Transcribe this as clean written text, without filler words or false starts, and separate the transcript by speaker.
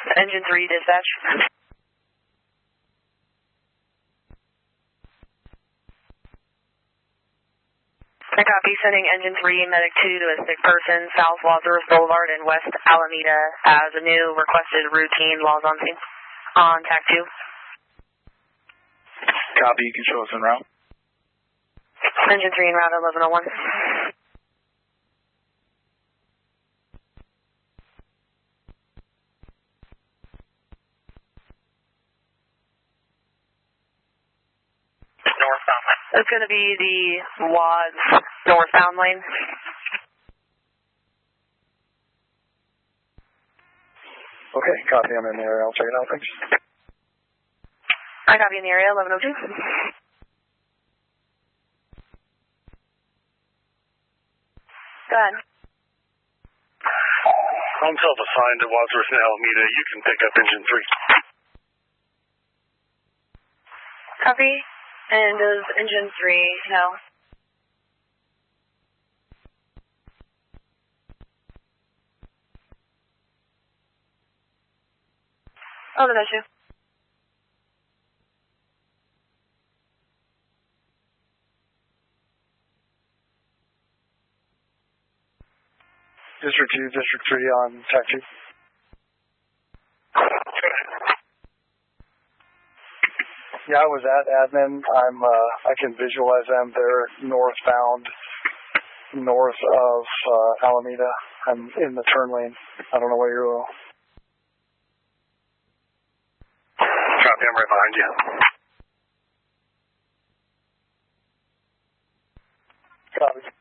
Speaker 1: Engine 3 dispatch. I copy, sending Engine 3 Medic 2 to a sick person, South Lazarus Boulevard in West Alameda as a new requested routine laws on scene. On TAC 2.
Speaker 2: Copy, you can show us en route.
Speaker 1: Engine 3 en route 1101.
Speaker 3: Northbound lane.
Speaker 1: It's going to be the WADS northbound lane.
Speaker 2: Okay, copy, I'm in the area. I'll check it out, thanks.
Speaker 1: I copy in the area, 1102. Go ahead.
Speaker 4: I'm self-assigned to Wadsworth and Alameda. You can pick up Engine 3.
Speaker 1: Copy. And does Engine 3 know? Oh, no issue.
Speaker 2: District 2, District 3 on TAC 2. Yeah, I was at admin. I can visualize them. They're northbound, north of Alameda. I'm in the turn lane. I don't know where you're at.
Speaker 4: Copy, I'm right behind you.
Speaker 2: Copy.